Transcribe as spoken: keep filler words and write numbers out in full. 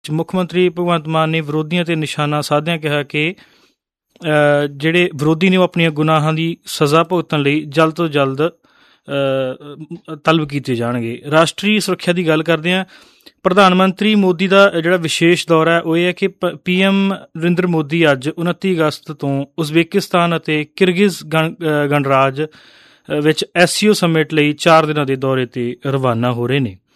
ਵਿੱਚ ਮੁੱਖ ਮੰਤਰੀ ਭਗਵੰਤ ਮਾਨ ਨੇ ਵਿਰੋਧੀਆਂ 'ਤੇ ਨਿਸ਼ਾਨਾ ਸਾਧਦਿਆਂ ਕਿਹਾ ਕਿ ਜਿਹੜੇ ਵਿਰੋਧੀ ਨੇ ਉਹ ਆਪਣੀਆਂ ਗੁਨਾਹਾਂ ਦੀ ਸਜ਼ਾ ਭੁਗਤਣ ਲਈ ਜਲਦ ਤੋਂ ਜਲਦ ਤਲਬ ਕੀਤੇ ਜਾਣਗੇ। ਰਾਸ਼ਟਰੀ ਸੁਰੱਖਿਆ ਦੀ ਗੱਲ ਕਰਦੇ ਹਾਂ। ਪ੍ਰਧਾਨ ਮੰਤਰੀ ਮੋਦੀ ਦਾ ਜਿਹੜਾ ਵਿਸ਼ੇਸ਼ ਦੌਰਾ ਹੈ ਉਹ ਇਹ ਹੈ ਕਿ ਪ ਪੀ ਐਮ ਨਰਿੰਦਰ ਮੋਦੀ ਅੱਜ ਉਨੱਤੀ ਅਗਸਤ ਤੋਂ ਉਜ਼ਬੇਕਿਸਤਾਨ ਅਤੇ ਕਿਰਗਿਜ਼ ਗਣ ਗਣਰਾਜ ਵਿੱਚ ਐਸ ਸੀ ਓ ਸਮਿਟ ਲਈ ਚਾਰ ਦਿਨਾਂ ਦੇ ਦੌਰੇ 'ਤੇ ਰਵਾਨਾ ਹੋ ਰਹੇ ਨੇ।